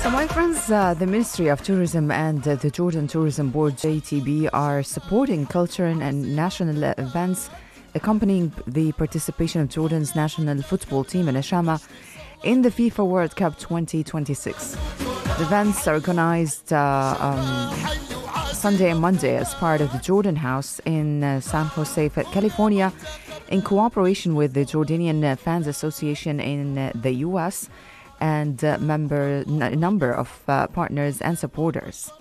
So my friends, the Ministry of Tourism and the Jordan Tourism Board, JTB, are supporting cultural and national events accompanying the participation of Jordan's national football team in Ashama in the FIFA World Cup 2026. The events are organized Sunday and Monday as part of the Jordan House in San Jose, California, in cooperation with the Jordanian Fans Association in the U.S. and a number of partners and supporters.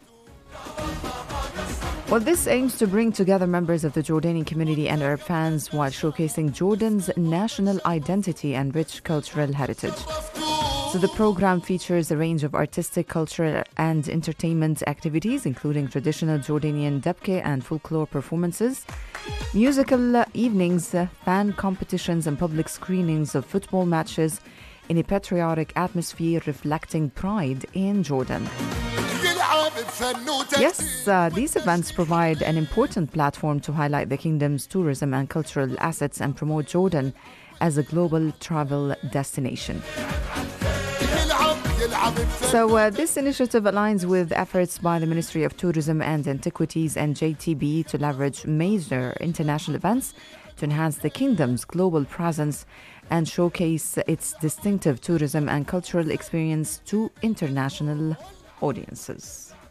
Well, this aims to bring together members of the Jordanian community and Arab fans while showcasing Jordan's national identity and rich cultural heritage. So the program features a range of artistic, cultural and entertainment activities, including traditional Jordanian debke and folklore performances, musical evenings, fan competitions and public screenings of football matches in a patriotic atmosphere reflecting pride in Jordan. Yes, these events provide an important platform to highlight the kingdom's tourism and cultural assets and promote Jordan as a global travel destination. So this initiative aligns with efforts by the Ministry of Tourism and Antiquities and JTB to leverage major international events to enhance the kingdom's global presence and showcase its distinctive tourism and cultural experience to international audiences.